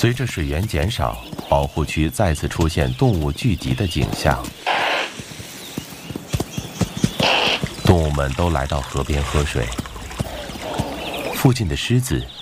随着水源减少，保护区再次出现动物聚集的景象。动物们都来到河边喝水。附近的狮子